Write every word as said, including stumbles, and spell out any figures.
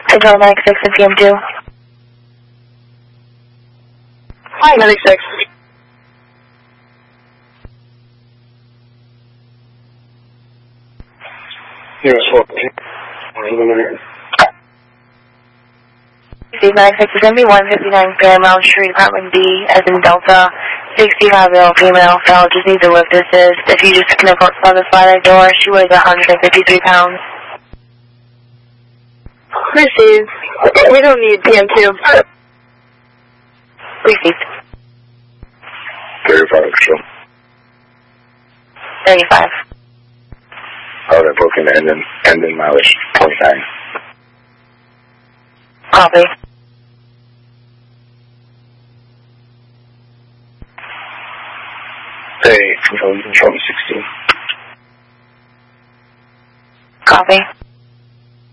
Control ninety-six and P M two. Hi, ninety-six. Yes, what? Steve ninety-six is going to be one fifty-nine Paramount Street, Apartment B, as in Delta. sixty-five year old female, fell, just needs a lift assist. If you just can approach on the sliding door, she weighs one hundred fifty-three pounds. Received. We don't need P M two. Received. thirty-five, so. thirty-five. Oh, they're booking the ending, ending mileage twenty-nine. Copy. Hey, control, control sixteen. Copy.